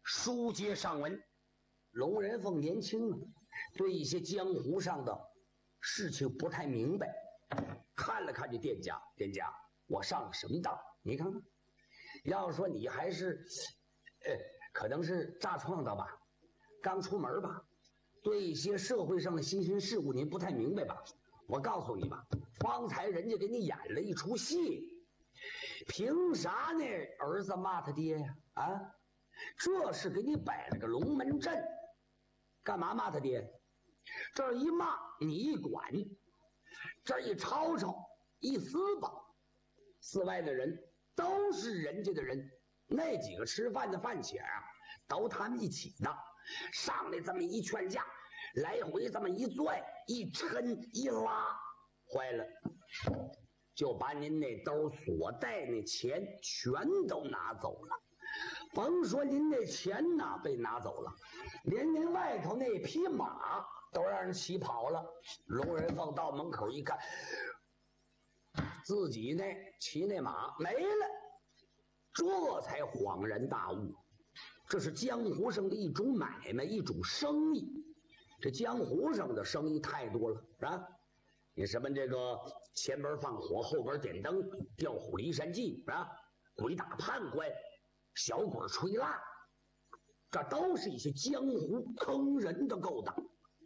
书接上文，龙人凤年轻啊，对一些江湖上的事情不太明白，看了看这店家，我上了什么当？你看看，要说你还是，可能是乍创的吧，刚出门吧，对一些社会上的新鲜事物您不太明白吧？我告诉你吧，方才人家给你演了一出戏，凭啥呢？儿子骂他爹呀？啊，这是给你摆了个龙门阵，干嘛骂他爹？这儿一骂你一管，这儿一吵吵一撕吧，寺外的人都是人家的人，那几个吃饭的饭钱啊，都他们一起的。上来这么一劝架，来回这么一拽一抻一拉，坏了，就把您那兜所带那钱全都拿走了。甭说您那钱呐被拿走了，连您外头那匹马都让人骑跑了。龙人凤到门口一看，自己那骑那马没了，这才恍然大悟，这是江湖上的一种买卖，一种生意。这江湖上的生意太多了，是吧？你什么这个前边放火，后边点灯，调虎离山计，是吧？鬼打判官，小鬼吹蜡，这都是一些江湖坑人的勾当。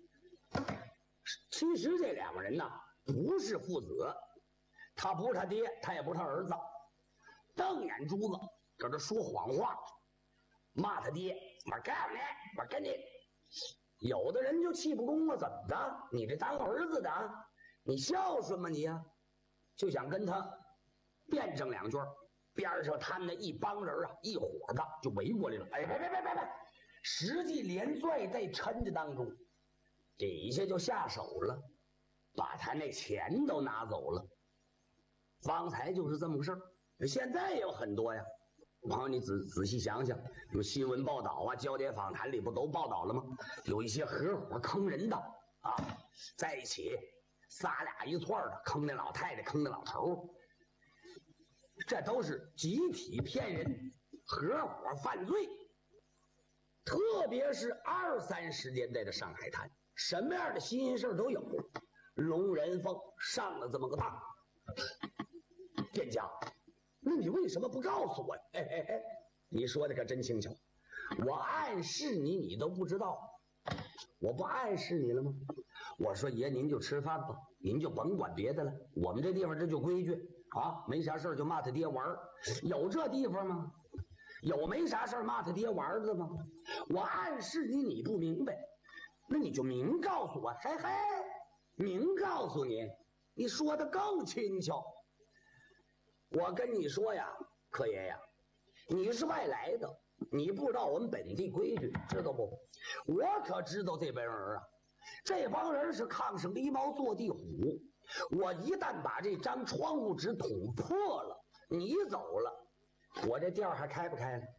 其实这两个人呢，不是父子，他不是他爹，他也不是他儿子，瞪眼珠子搁这说谎话，骂他爹，我告诉你，我跟你。有的人就气不公了，怎么的？你这当儿子的，你孝顺吗你呀？就想跟他辩证两句，边上他们那一帮人啊，一伙的就围过来了。哎，别！实际连拽带抻的当中，底下就下手了，把他那钱都拿走了。方才就是这么个事儿，现在也有很多呀。朋友，你仔细想想，有新闻报道啊，焦点访谈里不都报道了吗？有一些合伙坑人的啊，在一起仨俩一串的坑那老太太，坑那老头，这都是集体骗人，合伙犯罪。特别是20、30年代的上海滩，什么样的新鲜事都有。龙人凤上了这么个当，店家。那你为什么不告诉我？你说的可真轻巧，我暗示你，你都不知道，我不暗示你了吗？我说爷，您就吃饭吧，您就甭管别的了，我们这地方这就规矩啊，没啥事就骂他爹玩，有这地方吗？有没啥事骂他爹玩的吗？我暗示你，你不明白，那你就明告诉我，明告诉你，你说的更轻巧。我跟你说呀，柯爷呀，你是外来的，你不知道我们本地规矩，知道不？我可知道这帮人啊，这帮人是炕上狸猫坐地虎。我一旦把这张窗户纸捅破了，你走了，我这店还开不开了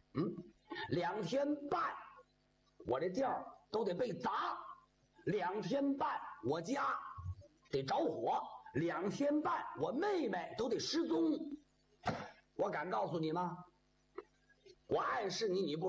？2天半，我这店都得被砸；2天半，我家得着火；2天半，我妹妹都得失踪。我敢告诉你吗？我暗示你，你不